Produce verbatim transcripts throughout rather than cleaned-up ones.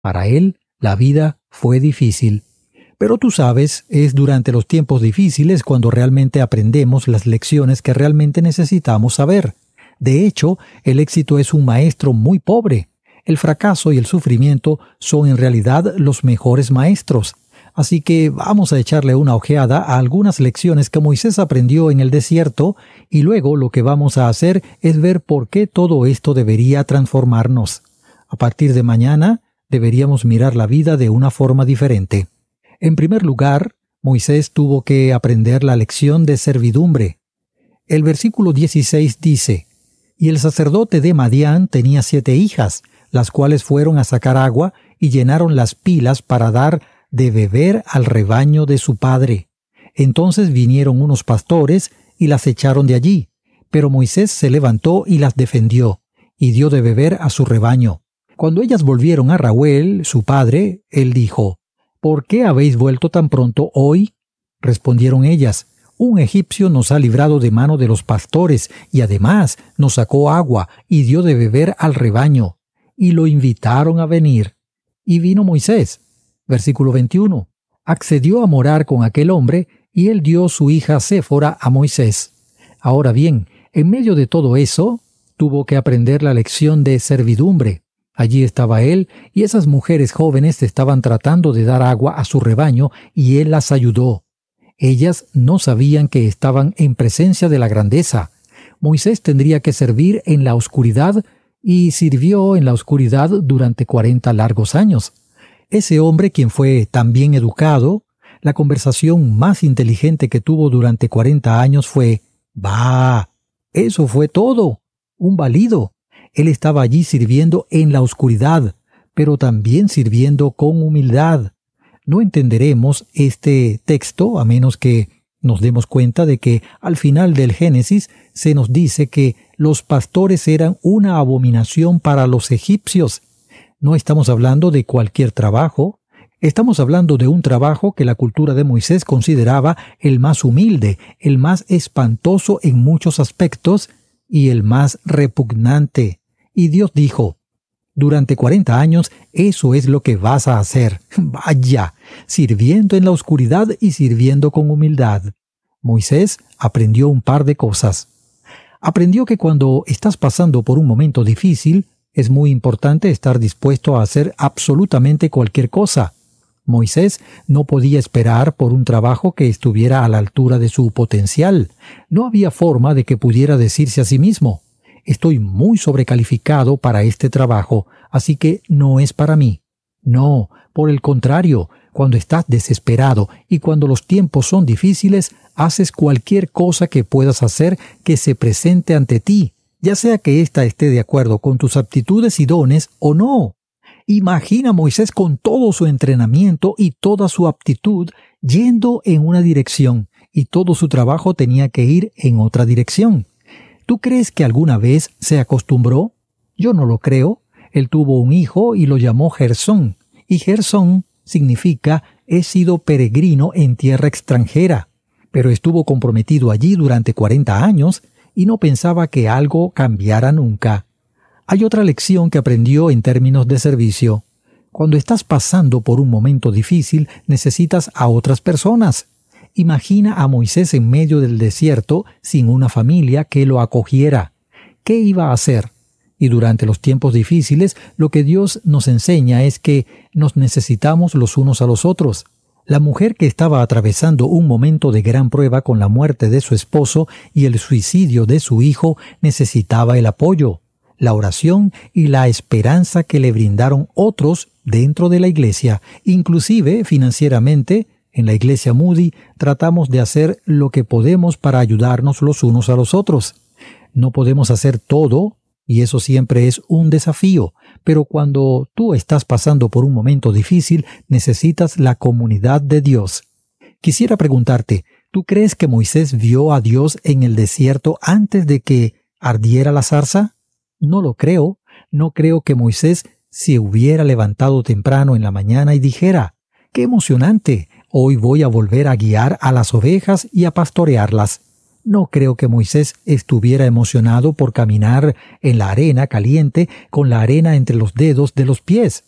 Para él, la vida fue difícil. Pero tú sabes, es durante los tiempos difíciles cuando realmente aprendemos las lecciones que realmente necesitamos saber. De hecho, el éxito es un maestro muy pobre. El fracaso y el sufrimiento son en realidad los mejores maestros. Así que vamos a echarle una ojeada a algunas lecciones que Moisés aprendió en el desierto y luego lo que vamos a hacer es ver por qué todo esto debería transformarnos. A partir de mañana, deberíamos mirar la vida de una forma diferente. En primer lugar, Moisés tuvo que aprender la lección de servidumbre. El versículo dieciséis dice: «Y el sacerdote de Madián tenía siete hijas, las cuales fueron a sacar agua y llenaron las pilas para dar de beber al rebaño de su padre. Entonces vinieron unos pastores y las echaron de allí, pero Moisés se levantó y las defendió, y dio de beber a su rebaño. Cuando ellas volvieron a Reuel, su padre, él dijo: «¿Por qué habéis vuelto tan pronto hoy?» Respondieron ellas: «Un egipcio nos ha librado de mano de los pastores, y además nos sacó agua y dio de beber al rebaño». Y lo invitaron a venir. Y vino Moisés. Versículo veintiuno. Accedió a morar con aquel hombre, y él dio su hija Séfora a Moisés. Ahora bien, en medio de todo eso, tuvo que aprender la lección de servidumbre. Allí estaba él, y esas mujeres jóvenes estaban tratando de dar agua a su rebaño, y él las ayudó. Ellas no sabían que estaban en presencia de la grandeza. Moisés tendría que servir en la oscuridad, y sirvió en la oscuridad durante cuarenta largos años. Ese hombre, quien fue tan bien educado, la conversación más inteligente que tuvo durante cuarenta años fue: «Bah, eso fue todo, un balido». Él estaba allí sirviendo en la oscuridad, pero también sirviendo con humildad. No entenderemos este texto a menos que nos demos cuenta de que al final del Génesis se nos dice que los pastores eran una abominación para los egipcios. No estamos hablando de cualquier trabajo. Estamos hablando de un trabajo que la cultura de Moisés consideraba el más humilde, el más espantoso en muchos aspectos y el más repugnante. Y Dios dijo: «Durante cuarenta años eso es lo que vas a hacer. Vaya, sirviendo en la oscuridad y sirviendo con humildad». Moisés aprendió un par de cosas. Aprendió que cuando estás pasando por un momento difícil, es muy importante estar dispuesto a hacer absolutamente cualquier cosa. Moisés no podía esperar por un trabajo que estuviera a la altura de su potencial. No había forma de que pudiera decirse a sí mismo: «Estoy muy sobrecalificado para este trabajo, así que no es para mí». No, por el contrario, cuando estás desesperado y cuando los tiempos son difíciles, haces cualquier cosa que puedas hacer que se presente ante ti, ya sea que ésta esté de acuerdo con tus aptitudes y dones o no. Imagina a Moisés con todo su entrenamiento y toda su aptitud yendo en una dirección, y todo su trabajo tenía que ir en otra dirección. ¿Tú crees que alguna vez se acostumbró? Yo no lo creo. Él tuvo un hijo y lo llamó Gersón, y Gersón significa «he sido peregrino en tierra extranjera», pero estuvo comprometido allí durante cuarenta años y no pensaba que algo cambiara nunca. Hay otra lección que aprendió en términos de servicio. Cuando estás pasando por un momento difícil, necesitas a otras personas. Imagina a Moisés en medio del desierto sin una familia que lo acogiera. ¿Qué iba a hacer? Y durante los tiempos difíciles, lo que Dios nos enseña es que nos necesitamos los unos a los otros. La mujer que estaba atravesando un momento de gran prueba con la muerte de su esposo y el suicidio de su hijo necesitaba el apoyo, la oración y la esperanza que le brindaron otros dentro de la iglesia. Inclusive, financieramente, en la iglesia Moody tratamos de hacer lo que podemos para ayudarnos los unos a los otros. No podemos hacer todo, y eso siempre es un desafío, pero cuando tú estás pasando por un momento difícil, necesitas la comunidad de Dios. Quisiera preguntarte, ¿tú crees que Moisés vio a Dios en el desierto antes de que ardiera la zarza? No lo creo. No creo que Moisés se hubiera levantado temprano en la mañana y dijera: «¡Qué emocionante! Hoy voy a volver a guiar a las ovejas y a pastorearlas». No creo que Moisés estuviera emocionado por caminar en la arena caliente con la arena entre los dedos de los pies.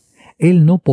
Él no